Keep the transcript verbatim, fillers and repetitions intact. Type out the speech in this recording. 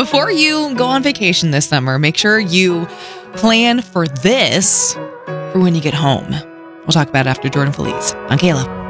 before you go on vacation this summer, make sure you plan for this for when you get home. We'll talk about it after Jordan Feliz on Kayla.